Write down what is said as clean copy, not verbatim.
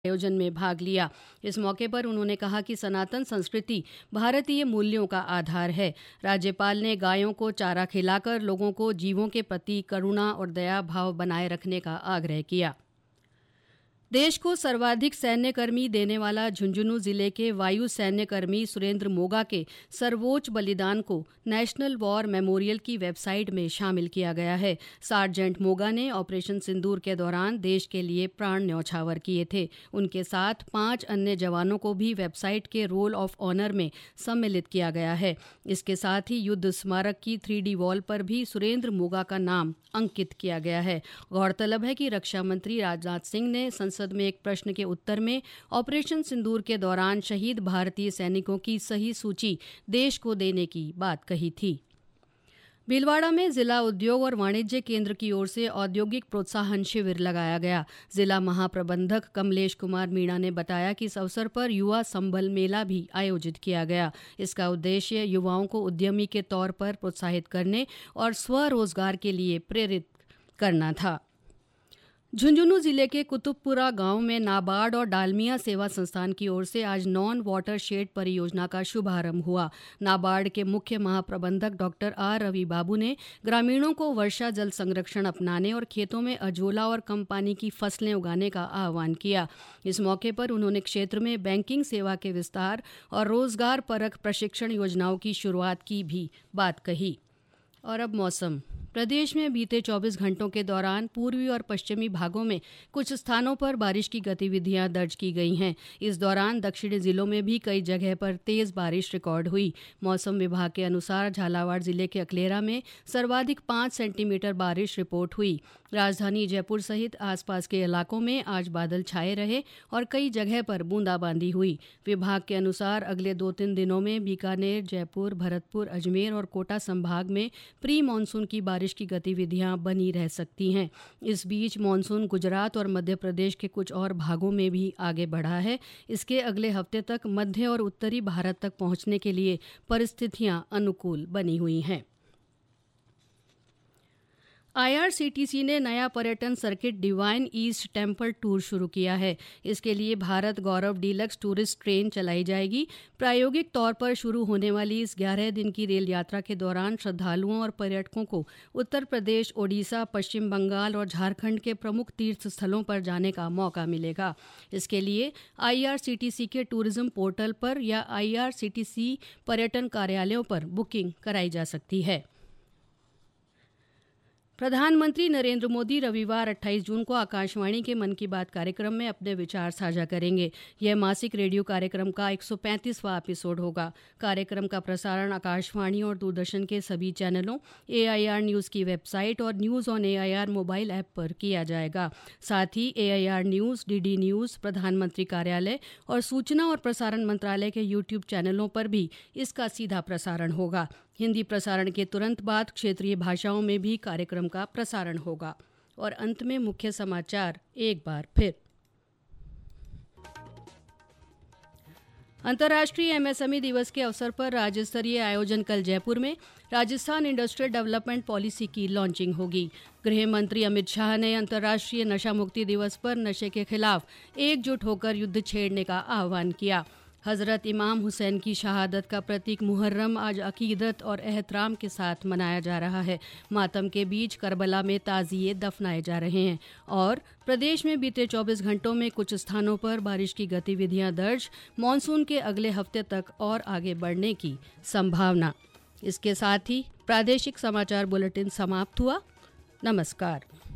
आयोजन में भाग लिया। इस मौके पर उन्होंने कहा कि सनातन संस्कृति भारतीय मूल्यों का आधार है। राज्यपाल ने गायों को चारा खिलाकर लोगों को जीवों के प्रति करुणा और दया भाव बनाए रखने का आग्रह किया। देश को सर्वाधिक सैन्य कर्मी देने वाला झुंझुनू जिले के वायु सैन्य कर्मी सुरेंद्र मोगा के सर्वोच्च बलिदान को नेशनल वॉर मेमोरियल की वेबसाइट में शामिल किया गया है। सार्जेंट मोगा ने ऑपरेशन सिंदूर के दौरान देश के लिए प्राण न्यौछावर किए थे। उनके साथ 5 अन्य जवानों को भी वेबसाइट के रोल ऑफ ऑनर में सम्मिलित किया गया है। इसके साथ ही युद्ध स्मारक की 3D वॉल पर भी सुरेंद्र मोगा का नाम अंकित किया गया है। गौरतलब है कि रक्षा मंत्री राजनाथ सिंह ने संसद में एक प्रश्न के उत्तर में ऑपरेशन सिंदूर के दौरान शहीद भारतीय सैनिकों की सही सूची देश को देने की बात कही थी। भीलवाड़ा में जिला उद्योग और वाणिज्य केंद्र की ओर से औद्योगिक प्रोत्साहन शिविर लगाया गया। जिला महाप्रबंधक कमलेश कुमार मीणा ने बताया कि इस अवसर पर युवा संबल मेला भी आयोजित किया गया। इसका उद्देश्य युवाओं को उद्यमी के तौर पर प्रोत्साहित करने और स्वरोजगार के लिए प्रेरित करना था। झुंझुनू जिले के कुतुबपुरा गांव में नाबार्ड और डालमिया सेवा संस्थान की ओर से आज नॉन वाटर शेड परियोजना का शुभारंभ हुआ। नाबार्ड के मुख्य महाप्रबंधक डॉक्टर आर रवि बाबू ने ग्रामीणों को वर्षा जल संरक्षण अपनाने और खेतों में अजोला और कम पानी की फसलें उगाने का आह्वान किया। इस मौके पर उन्होंने क्षेत्र में बैंकिंग सेवा के विस्तार और रोजगार परक प्रशिक्षण योजनाओं की शुरुआत की भी बात कही। और अब मौसम। प्रदेश में बीते 24 घंटों के दौरान पूर्वी और पश्चिमी भागों में कुछ स्थानों पर बारिश की गतिविधियां दर्ज की गई हैं। इस दौरान दक्षिणी जिलों में भी कई जगह पर तेज बारिश रिकॉर्ड हुई। मौसम विभाग के अनुसार झालावाड़ जिले के अकलेरा में सर्वाधिक 5 सेंटीमीटर बारिश रिपोर्ट हुई। राजधानी जयपुर सहित आसपास के इलाकों में आज बादल छाए रहे और कई जगह पर बूंदाबांदी हुई। विभाग के अनुसार अगले 2-3 दिनों में बीकानेर, जयपुर, भरतपुर, अजमेर और कोटा संभाग में प्री मानसून की बारिश की गतिविधियां बनी रह सकती हैं। इस बीच मानसून गुजरात और मध्य प्रदेश के कुछ और भागों में भी आगे बढ़ा है। इसके अगले हफ्ते तक मध्य और उत्तरी भारत तक पहुंचने के लिए परिस्थितियां अनुकूल बनी हुई हैं। IRCTC ने नया पर्यटन circuit divine east temple tour शुरू किया है। इसके लिए भारत गौरव डीलक्स टूरिस्ट ट्रेन चलाई जाएगी। प्रायोगिक तौर पर शुरू होने वाली इस 11 दिन की रेल यात्रा के दौरान श्रद्धालुओं और पर्यटकों को उत्तर प्रदेश, ओडिशा, पश्चिम बंगाल और झारखंड के प्रमुख तीर्थ स्थलों पर जाने का मौका मिलेगा। इसके लिए IRCTC के टूरिज्म पोर्टल पर या IRCTC पर्यटन कार्यालयों पर बुकिंग कराई जा सकती है। प्रधानमंत्री नरेंद्र मोदी रविवार 28 जून को आकाशवाणी के मन की बात कार्यक्रम में अपने विचार साझा करेंगे। यह मासिक रेडियो कार्यक्रम का 135वां एपिसोड होगा। कार्यक्रम का प्रसारण आकाशवाणी और दूरदर्शन के सभी चैनलों, AIR न्यूज़ की वेबसाइट और news on AIR mobile app पर किया जाएगा। साथ ही AIR न्यूज़, DD न्यूज़, प्रधानमंत्री कार्यालय और सूचना और प्रसारण मंत्रालय के YouTube चैनलों पर भी इसका सीधा प्रसारण होगा। हिंदी प्रसारण के तुरंत बाद क्षेत्रीय भाषाओं में भी कार्यक्रम का प्रसारण होगा। और अंत में मुख्य समाचार एक बार फिर। अंतर्राष्ट्रीय MSME दिवस के अवसर पर राज्य स्तरीय आयोजन कल जयपुर में राजस्थान इंडस्ट्रियल डेवलपमेंट पॉलिसी की लॉन्चिंग होगी। गृह मंत्री अमित शाह ने अंतर्राष्ट्रीय नशा मुक्ति दिवस पर नशे के खिलाफ एकजुट होकर युद्ध छेड़ने का आह्वान किया। हजरत इमाम हुसैन की शहादत का प्रतीक मुहर्रम आज अकीदत और एहतराम के साथ मनाया जा रहा है। मातम के बीच करबला में ताज़िए दफनाए जा रहे हैं। और प्रदेश में बीते 24 घंटों में कुछ स्थानों पर बारिश की गतिविधियां दर्ज। मानसून के अगले हफ्ते तक और आगे बढ़ने की संभावना। इसके साथ ही प्रादेशिक समाचार बुलेटिन समाप्त हुआ। नमस्कार।